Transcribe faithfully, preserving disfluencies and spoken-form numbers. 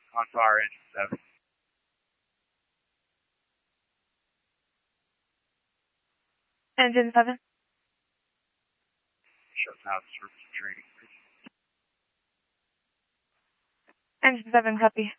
On fire, engine seven. Engine seven. Shut down service and training. Engine seven, copy.